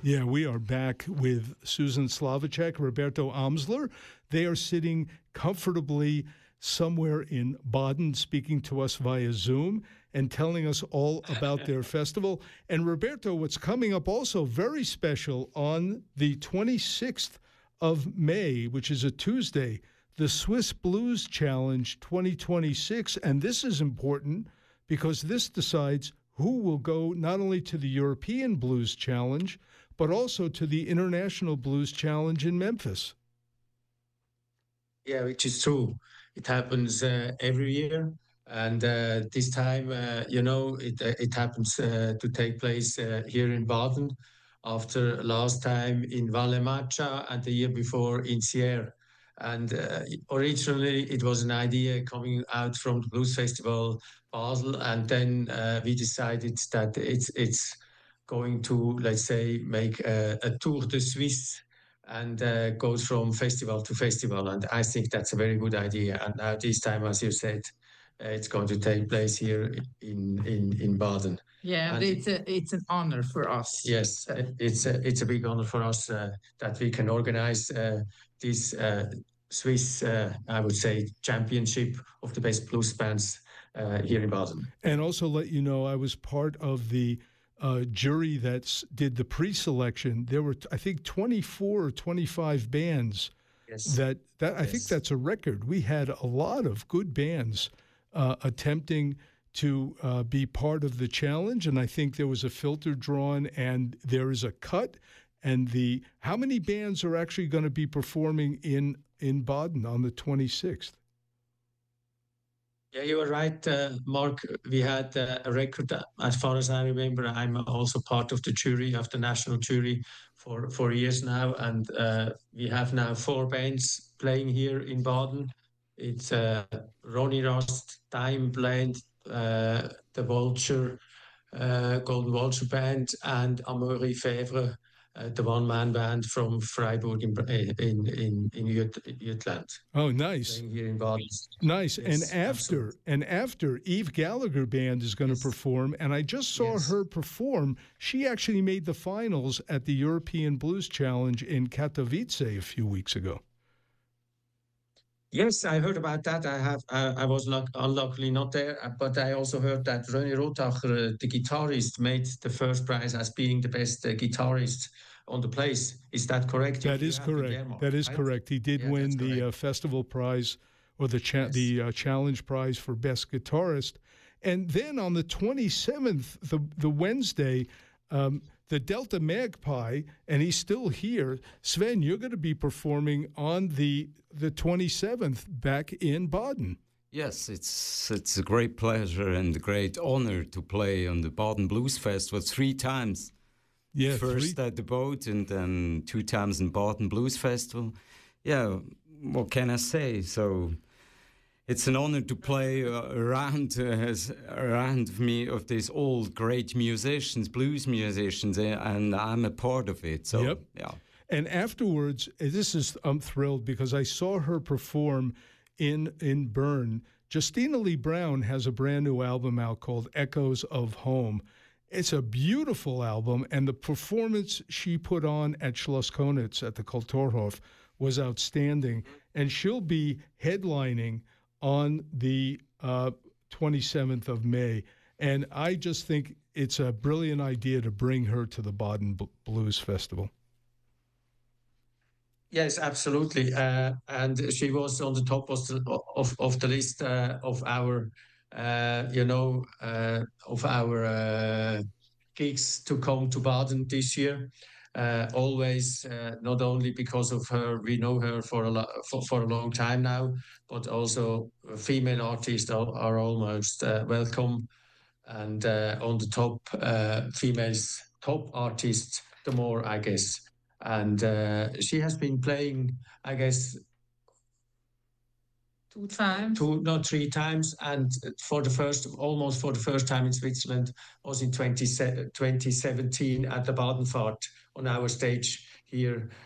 Yeah, we are back with Susan Slavacek, Roberto Amsler. They are sitting comfortably somewhere in Baden, speaking to us via Zoom and telling us all about their festival. And Roberto, what's coming up also very special on the 26th of May, which is a Tuesday, the Swiss Blues Challenge 2026. And this is important because this decides who will go not only to the European Blues Challenge, but also to the International Blues Challenge in Memphis. Yeah, which is true. It happens every year. And this time, it happens to take place here in Baden after last time in Valle Macha and the year before in Sierre. And originally, it was an idea coming out from the Blues Festival Basel. And then we decided that it's going to, let's say, make a Tour de Suisse and goes from festival to festival. And I think that's a very good idea. And now this time, as you said, it's going to take place here in Baden. Yeah, and it's an honor for us. Yes, it's a big honor for us that we can organize this Swiss, I would say, championship of the best blues bands here in Baden. And also let you know, I was part of the jury that did the pre-selection. There were, I think, 24 or 25 bands. Yes. That I think that's a record. We had a lot of good bands attempting to be part of the challenge, and I think there was a filter drawn, and there is a cut. And how many bands are actually going to be performing in Baden on the 26th? Yeah, you were right, Mark. We had a record, as far as I remember. I'm also part of the jury, of the national jury, for years now. And we have now 4 bands playing here in Baden. It's Ronnie Rust, Time Blend, the Vulture, Golden Vulture Band, and Amaury Fevre, the one-man band from Freiburg in Jutland. Oh, nice! Playing here in Baden. Nice. Yes, and after Eve Gallagher Band is going to perform, and I just saw her perform. She actually made the finals at the European Blues Challenge in Katowice a few weeks ago. Yes, I heard about that. I was unluckily not there, but I also heard that René Rotacher, the guitarist, made the first prize as being the best guitarist on the place. Is that correct? That is correct. That is correct. He did win the festival prize or the challenge prize for best guitarist. And then on the 27th, the Wednesday, the Delta Magpie, and he's still here. Sven, you're going to be performing on the 27th back in Baden. Yes, it's a great pleasure and a great honor to play on the Baden Blues Festival 3 times. Yeah, first at the Boat and then 2 times in Baden Blues Festival. Yeah, what can I say? So it's an honor to play around me of these old great musicians, blues musicians, and I'm a part of it. So yeah. And afterwards, I'm thrilled because I saw her perform in Bern. Justina Lee Brown has a brand new album out called Echoes of Home. It's a beautiful album, and the performance she put on at Schloss Konitz at the Kulturhof was outstanding. And she'll be headlining on the 27th of May. And I just think it's a brilliant idea to bring her to the Baden Blues Festival. Yes, absolutely. And she was on the top of the list of our, of our gigs to come to Baden this year. Always, not only because of her, we know her for a long time now, but also female artists are almost welcome. And on the top, females, top artists, the more, I guess. And she has been playing, I guess, 2 times? 3 times. And almost for the first time in Switzerland was in 2017 at the Badenfahrt on our stage here